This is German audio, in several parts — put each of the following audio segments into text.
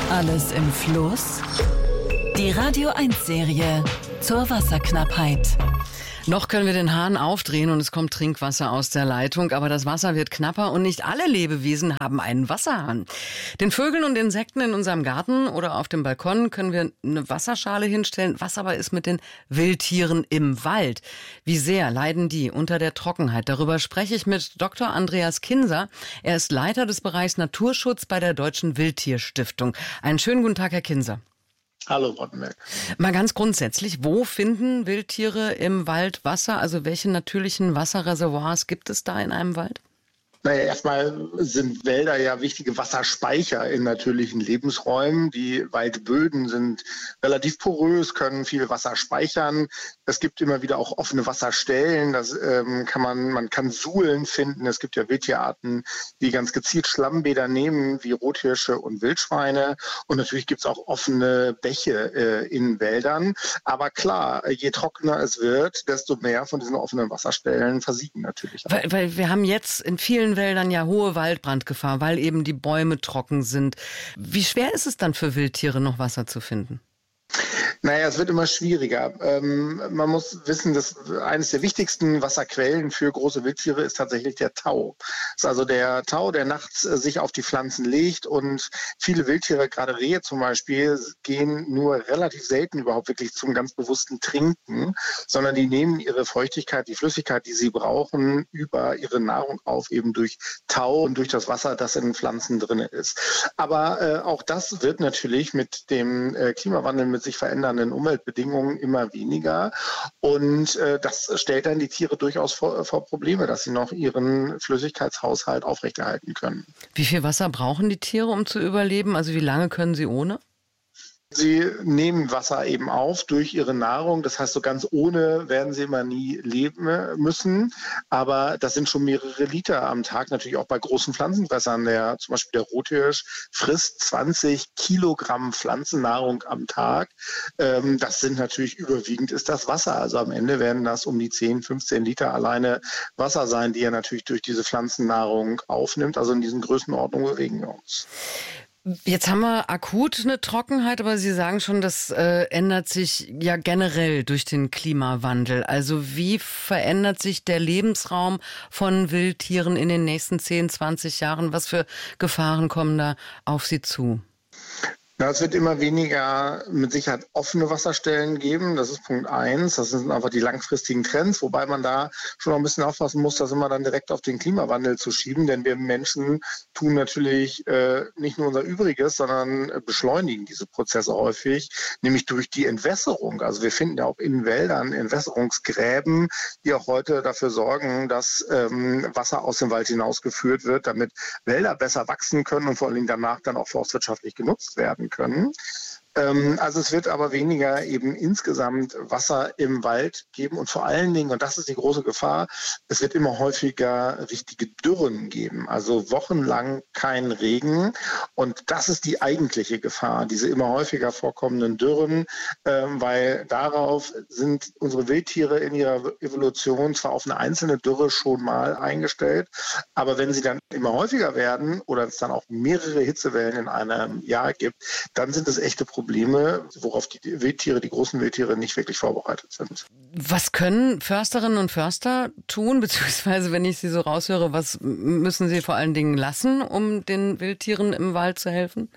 Alles im Fluss? Die Radio 1-Serie zur Wasserknappheit. Noch können wir den Hahn aufdrehen und es kommt Trinkwasser aus der Leitung, aber das Wasser wird knapper und nicht alle Lebewesen haben einen Wasserhahn. Den Vögeln und Insekten in unserem Garten oder auf dem Balkon können wir eine Wasserschale hinstellen. Was aber ist mit den Wildtieren im Wald? Wie sehr leiden die unter der Trockenheit? Darüber spreche ich mit Dr. Andreas Kinser. Er ist Leiter des Bereichs Naturschutz bei der Deutschen Wildtierstiftung. Einen schönen guten Tag, Herr Kinser. Hallo, Rottenberg. Mal ganz grundsätzlich, wo finden Wildtiere im Wald Wasser? Also welche natürlichen Wasserreservoirs gibt es da in einem Wald? Naja, erstmal sind Wälder ja wichtige Wasserspeicher in natürlichen Lebensräumen. Die Waldböden sind relativ porös, können viel Wasser speichern. Es gibt immer wieder auch offene Wasserstellen. Man kann Suhlen finden. Es gibt ja Wildtierarten, die ganz gezielt Schlammbäder nehmen, wie Rothirsche und Wildschweine. Und natürlich gibt es auch offene Bäche in Wäldern. Aber klar, je trockener es wird, desto mehr von diesen offenen Wasserstellen versiegen natürlich. Weil wir haben jetzt in vielen Wäldern ja hohe Waldbrandgefahr, weil eben die Bäume trocken sind. Wie schwer ist es dann für Wildtiere, noch Wasser zu finden? Naja, es wird immer schwieriger. Man muss wissen, dass eines der wichtigsten Wasserquellen für große Wildtiere ist tatsächlich der Tau. Das ist also der Tau, der nachts sich auf die Pflanzen legt, und viele Wildtiere, gerade Rehe zum Beispiel, gehen nur relativ selten überhaupt wirklich zum ganz bewussten Trinken, sondern die nehmen ihre Feuchtigkeit, die Flüssigkeit, die sie brauchen, über ihre Nahrung auf, eben durch Tau und durch das Wasser, das in den Pflanzen drin ist. Aber auch das wird natürlich mit dem Klimawandel mit sich verändernden Umweltbedingungen immer weniger. Und das stellt dann die Tiere durchaus vor Probleme, dass sie noch ihren Flüssigkeitshaushalt aufrechterhalten können. Wie viel Wasser brauchen die Tiere, um zu überleben? Also wie lange können sie ohne? Sie nehmen Wasser eben auf durch ihre Nahrung. Das heißt, so ganz ohne werden sie immer nie leben müssen. Aber das sind schon mehrere Liter am Tag. Natürlich auch bei großen Pflanzenfressern. Zum Beispiel der Rothirsch frisst 20 Kilogramm Pflanzennahrung am Tag. Das sind natürlich überwiegend ist das Wasser. Also am Ende werden das um die 10, 15 Liter alleine Wasser sein, die er natürlich durch diese Pflanzennahrung aufnimmt. Also in diesen Größenordnungen bewegen wir uns. Jetzt haben wir akut eine Trockenheit, aber Sie sagen schon, das ändert sich ja generell durch den Klimawandel. Also wie verändert sich der Lebensraum von Wildtieren in den nächsten 10, 20 Jahren? Was für Gefahren kommen da auf Sie zu? Es wird immer weniger mit Sicherheit offene Wasserstellen geben. Das ist Punkt 1. Das sind einfach die langfristigen Trends, wobei man da schon noch ein bisschen aufpassen muss, das immer dann direkt auf den Klimawandel zu schieben. Denn wir Menschen tun natürlich nicht nur unser Übriges, sondern beschleunigen diese Prozesse häufig, nämlich durch die Entwässerung. Also wir finden ja auch in Wäldern Entwässerungsgräben, die auch heute dafür sorgen, dass Wasser aus dem Wald hinausgeführt wird, damit Wälder besser wachsen können und vor allen Dingen danach dann auch forstwirtschaftlich genutzt werden können. Also es wird aber weniger eben insgesamt Wasser im Wald geben, und vor allen Dingen, und das ist die große Gefahr, es wird immer häufiger richtige Dürren geben, also wochenlang kein Regen, und das ist die eigentliche Gefahr, diese immer häufiger vorkommenden Dürren, weil darauf sind unsere Wildtiere in ihrer Evolution zwar auf eine einzelne Dürre schon mal eingestellt, aber wenn sie dann immer häufiger werden oder es dann auch mehrere Hitzewellen in einem Jahr gibt, dann sind es echte Probleme, worauf die Wildtiere, die großen Wildtiere, nicht wirklich vorbereitet sind. Was können Försterinnen und Förster tun, beziehungsweise, wenn ich Sie so raushöre, was müssen sie vor allen Dingen lassen, um den Wildtieren im Wald zu helfen?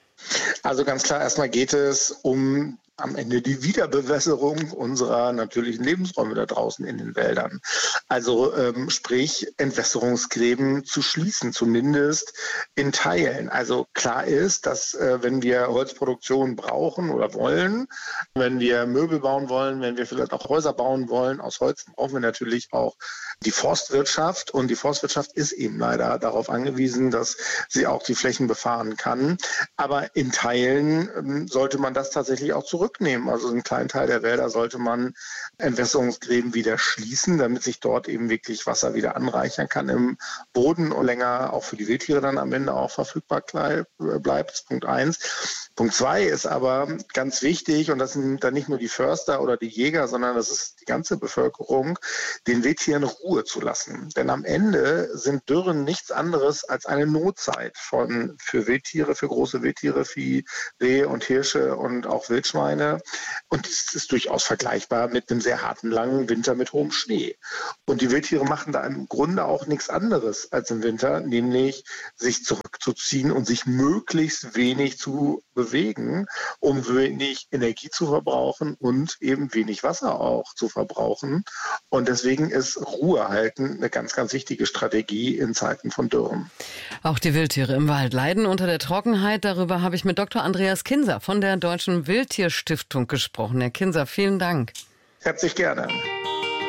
Also ganz klar, erstmal geht es um am Ende die Wiederbewässerung unserer natürlichen Lebensräume da draußen in den Wäldern. Also sprich Entwässerungsgräben zu schließen, zumindest in Teilen. Also klar ist, dass wenn wir Holzproduktion brauchen oder wollen, wenn wir Möbel bauen wollen, wenn wir vielleicht auch Häuser bauen wollen aus Holz, brauchen wir natürlich auch die Forstwirtschaft. Und die Forstwirtschaft ist eben leider darauf angewiesen, dass sie auch die Flächen befahren kann. Aber in Teilen sollte man das tatsächlich auch zurücknehmen. Also einen kleinen Teil der Wälder sollte man Entwässerungsgräben wieder schließen, damit sich dort eben wirklich Wasser wieder anreichern kann im Boden und länger auch für die Wildtiere dann am Ende auch verfügbar bleibt. Das ist Punkt 1. Punkt 2 ist aber ganz wichtig, und das sind dann nicht nur die Förster oder die Jäger, sondern das ist die ganze Bevölkerung, den Wildtieren Ruhe zu lassen. Denn am Ende sind Dürren nichts anderes als eine Notzeit für Wildtiere, für große Wildtiere, wie Rehe und Hirsche und auch Wildschweine. Und das ist durchaus vergleichbar mit einem sehr harten, langen Winter mit hohem Schnee. Und die Wildtiere machen da im Grunde auch nichts anderes als im Winter, nämlich sich zurückzuziehen und sich möglichst wenig zu bewegen, um wenig Energie zu verbrauchen und eben wenig Wasser auch zu verbrauchen. Und deswegen ist Ruhe halten eine ganz, ganz wichtige Strategie in Zeiten von Dürren. Auch die Wildtiere im Wald leiden unter der Trockenheit. Darüber habe ich mit Dr. Andreas Kinser von der Deutschen Wildtierstiftung gesprochen. Herr Kinser, vielen Dank. Herzlich gerne.